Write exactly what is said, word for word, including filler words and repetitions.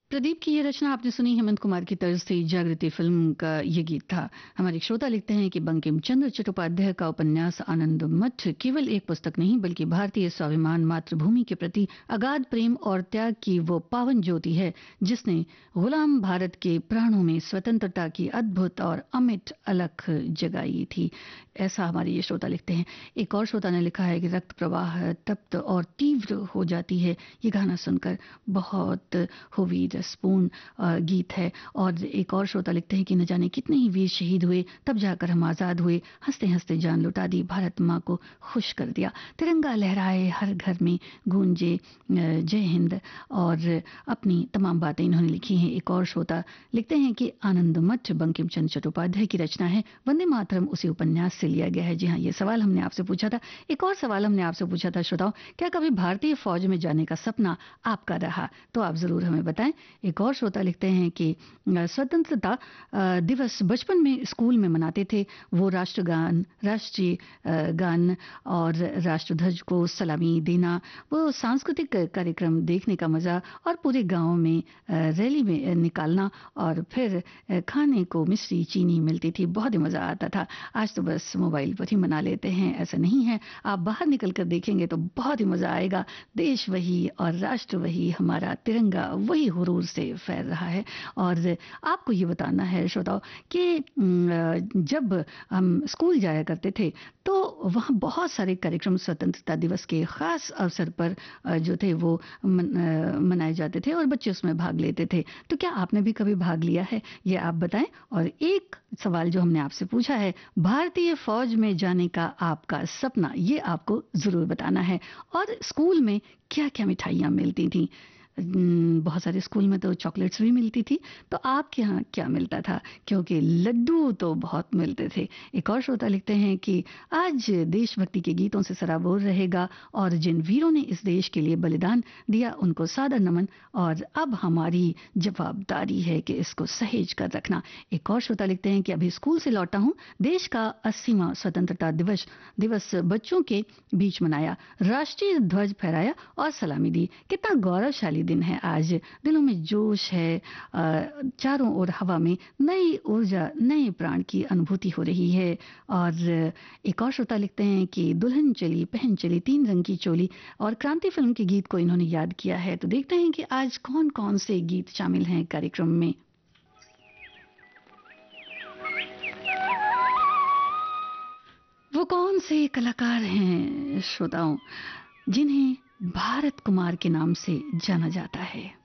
प्रदीप की ये रचना आपने सुनी, हेमंत कुमार की तर्ज थी। जागृति फिल्म का ये गीत था। हमारे श्रोता लिखते हैं कि बंकिम चंद्र चट्टोपाध्याय का उपन्यास आनंद मठ केवल एक पुस्तक नहीं बल्कि भारतीय स्वाभिमान, मातृभूमि के प्रति अगाध प्रेम और त्याग की वो पावन ज्योति है जिसने गुलाम भारत के प्राणों में स्वतंत्रता की अद्भुत और अमिट अलख जगाई थी। ऐसा हमारे ये श्रोता लिखते हैं। एक और श्रोता ने लिखा है कि रक्त प्रवाह तप्त और तीव्र हो जाती है। ये गाना सुनकर बहुत हुई रसपूर्ण गीत है। और एक और श्रोता लिखते हैं कि न जाने कितने ही वीर शहीद हुए, तब जाकर हम आजाद हुए। हंसते हंसते जान लुटा दी, भारत माँ को खुश कर दिया। तिरंगा लहराए हर घर में, गूंजे जय हिंद। और अपनी तमाम बातें इन्होंने लिखी हैं। एक और श्रोता लिखते हैं कि आनंद मठ बंकिम चंद्र चट्टोपाध्याय की रचना है। वंदे मातरम उसी उपन्यास से लिया गया है। जी हाँ, ये सवाल हमने आपसे पूछा था। एक और सवाल हमने आपसे पूछा था श्रोताओं, क्या कभी भारतीय फौज में जाने का सपना आपका रहा? तो आप जरूर हमें बताएं। एक और श्रोता लिखते हैं कि स्वतंत्रता दिवस बचपन में स्कूल में मनाते थे। वो राष्ट्रगान, राष्ट्रीय गान और राष्ट्रध्वज को सलामी देना, वो सांस्कृतिक कार्यक्रम देखने का मजा और पूरे गांव में रैली में निकालना और फिर खाने को मिश्री चीनी मिलती थी। बहुत ही मजा आता था। आज तो बस मोबाइल पर ही मना लेते हैं। ऐसा नहीं है, आप बाहर निकल कर देखेंगे तो बहुत ही मजा आएगा। देश वही और राष्ट्र वही, हमारा तिरंगा वही हुरूर से फैल रहा है। और आपको ये बताना है श्रोताओं कि जब हम स्कूल जाया करते थे तो वहाँ बहुत सारे कार्यक्रम स्वतंत्रता दिवस के खास अवसर पर जो थे वो मनाए जाते थे और बच्चे उसमें भाग लेते थे। तो क्या आपने भी कभी भाग लिया है, ये आप बताएं। और एक सवाल जो हमने आपसे पूछा है, भारतीय फौज में जाने का आपका सपना, ये आपको जरूर बताना है। और स्कूल में क्या क्या मिठाइयाँ मिलती थी? बहुत सारे स्कूल में तो चॉकलेट्स भी मिलती थी। तो आपके यहाँ क्या मिलता था? क्योंकि लड्डू तो बहुत मिलते थे। एक और श्रोता लिखते हैं कि आज देशभक्ति के गीतों से सराबोर रहेगा और जिन वीरों ने इस देश के लिए बलिदान दिया उनको सादर नमन, और अब हमारी जवाबदारी है कि इसको सहेज कर रखना। एक और श्रोता लिखते हैं कि अभी स्कूल से लौटा हूँ, देश का अस्सीवां स्वतंत्रता दिवस दिवस बच्चों के बीच मनाया, राष्ट्रीय ध्वज फहराया और सलामी दी। कितना गौरवशाली दिन है आज। दिलों में जोश है, चारों ओर हवा में नई ऊर्जा, नए प्राण की अनुभूति हो रही है। और एक और श्रोता लिखते हैं कि दुल्हन चली पहन चली तीन रंग की चोली और क्रांति फिल्म के गीत को इन्होंने याद किया है। तो देखते हैं कि आज कौन कौन से गीत शामिल हैं कार्यक्रम में। वो कौन से कलाकार हैं श्रोताओं जिन्हें भारत कुमार के नाम से जाना जाता है?